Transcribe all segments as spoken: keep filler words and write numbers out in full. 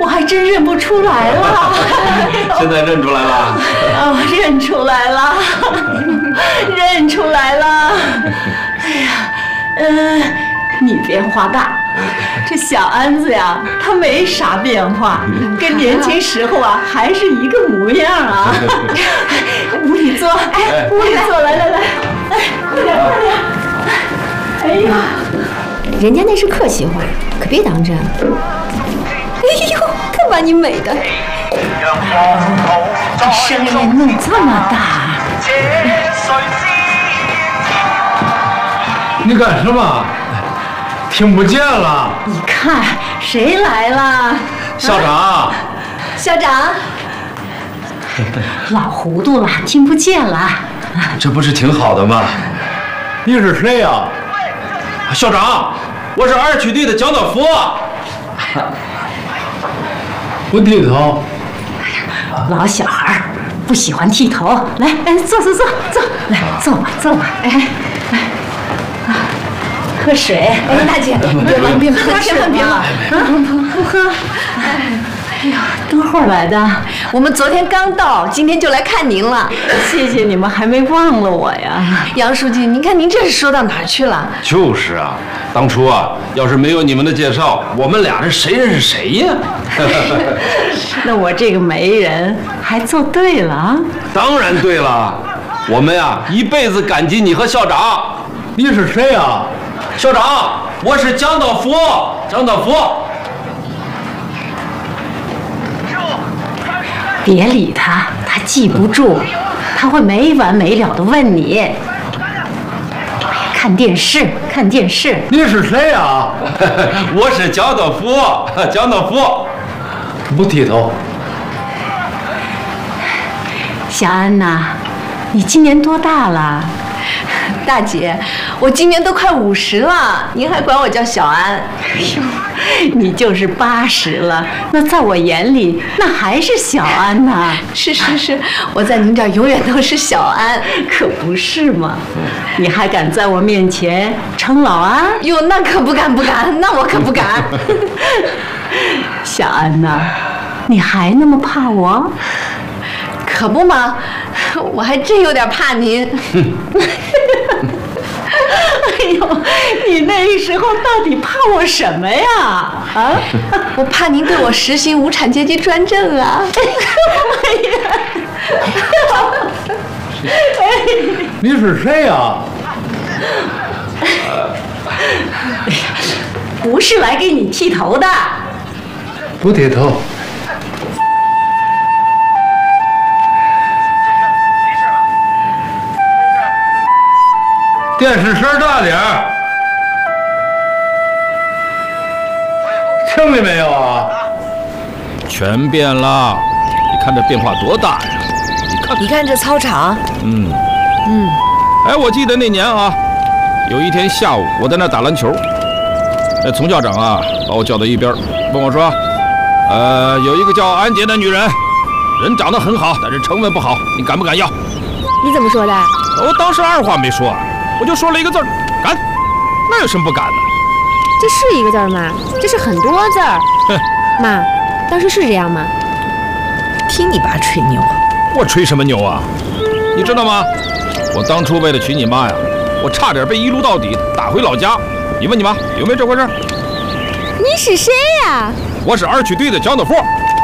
我还真认不出来了。 现在认出来了？ 哦，认出来了，认出来了。哎呀，嗯、呃，你变化大，这小安子呀，他没啥变化，跟年轻时候啊还是一个模样啊。屋里坐，哎，屋里坐，来来来，哎，快点快点。哎呀， 人家那是客气话，可别当真。哎呦，看把你美的！ 这声音弄这么大， 你干什么？听不见了。 你看谁来了？ 校长。啊、 校长。 老糊涂了，听不见了。 这不是挺好的吗？ 你是谁呀、啊？ 校长，我是二区队的蒋道福。 不剃头。 老小孩不喜欢剃头，来，哎，坐坐坐坐，来坐吧坐吧，哎哎啊，喝水。 哎，大姐，别忙别忙，千万别忙，啊， 不喝。哎呀，多会儿来的？ 我们昨天刚到，今天就来看您了。 谢谢你们，还没忘了我呀。 杨书记，您看您这是说到哪儿去了？ 就是啊，当初啊，要是没有你们的介绍，我们俩这谁认识谁呀？ 那我这个媒人还做对了啊？ 当然对了，我们呀一辈子感激你和校长。 你是谁呀、啊？ 校长，我是蒋道福，蒋道福。 别理他，他记不住，他会没完没了的问你。看电视，看电视。 你是谁呀、啊？ 我是蒋道福，蒋道福。 不剃头。 小安呐，你今年多大了？ 大姐，我今年都快五十了，您还管我叫小安？ 哎呦，你就是八十了，那在我眼里那还是小安呐。 是是是，我在您这儿永远都是小安， 可不是嘛？你还敢在我面前称老安？ 哟，那可不敢不敢，那我可不敢。 小安呐，你还那么怕我？ 可不嘛，我还真有点怕您。 哎呦，你那时候到底怕我什么呀？啊， 我怕您对我实行无产阶级专政啊！ 哎呀， 你是谁呀、啊？ 不是来给你剃头的。 不剃头。电视声大点儿，听见没有啊？ 全变了，你看这变化多大呀！你看， 你看这操场， 嗯嗯， 哎，我记得那年啊，有一天下午我在那打篮球，那丛校长啊把我叫到一边，问我说：“呃，有一个叫安杰的女人，人长得很好，但是成文不好，你敢不敢要？” 你怎么说的？ 我当时二话没说。我就说了一个字儿，敢，那有什么不敢的？ 这是一个字儿吗？这是很多字儿。妈，当时是这样吗？ 听你爸吹牛。 我吹什么牛啊？你知道吗？我当初为了娶你妈呀，我差点被一撸到底，打回老家。你问你妈有没有这回事？ 你是谁呀？ 我是二区队的蒋道福。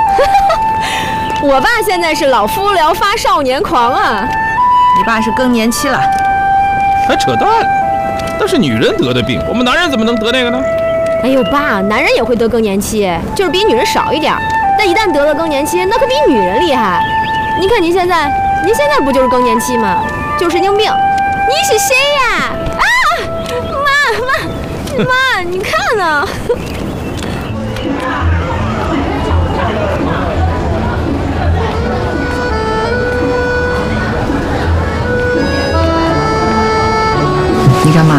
我爸现在是老夫聊发少年狂啊。 你爸是更年期了。 还扯淡！那是女人得的病，我们男人怎么能得那个呢？ 哎呦爸，男人也会得更年期，就是比女人少一点。但一旦得了更年期，那可比女人厉害。您看您现在，您现在不就是更年期吗？就是神经病。你是谁呀？啊！妈妈妈，你看呢？ 你干嘛？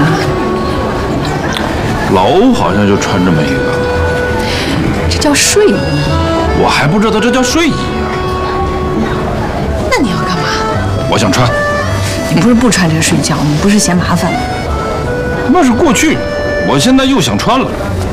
老欧好像就穿这么一个， 这叫睡衣。 我还不知道这叫睡衣啊。 那你要干嘛？ 我想穿。 你不是不穿这个睡觉，你不是嫌麻烦吗？ 那是过去，我现在又想穿了。